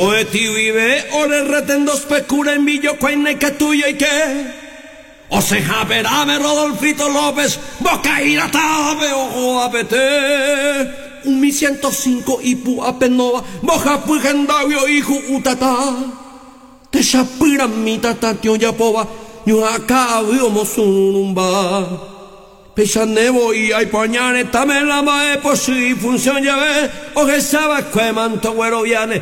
Oe ti vive, ore retendo specura in millo qua in che tu e che. O se haberame Rodolfito López, boca iratave o abete. 1.105 ipu apenova, boja pugendavio hijo utata. Te shapira mitata tio yapova, yo acá vio mosunumba. Peshanevo y hay pañane, también la mae posi función ya ve, o que sabe que manto güero viane.